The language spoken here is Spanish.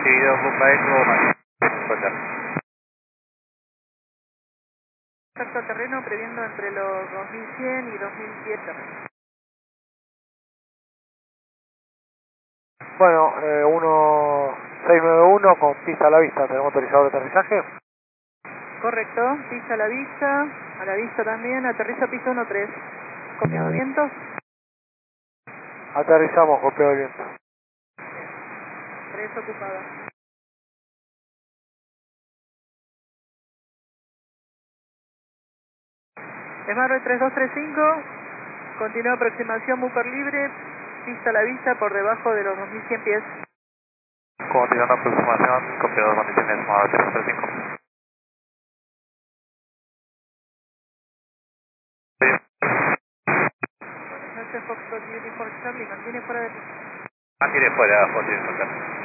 recibido, Bombay, Roma. Contacto terreno previendo entre los 2100 y 2010. Bueno, 1691 con pista a la vista, ¿tenemos autorizado de aterrizaje? Correcto, pista a la vista también, aterriza piso 13. ¿Copiado viento? Aterrizamos, golpeo de viento. 3 ocupada. Embarre 3235, continúa aproximación Booper libre, pista a la vista por debajo de los 2100 pies. Continuando aproximación, copiado condiciones, Embarre 3235. Buenas noches, Foxtrot Uniform Charlie, mantiene fuera de... Mantiene fuera, Foxtrot Uniform Charlie.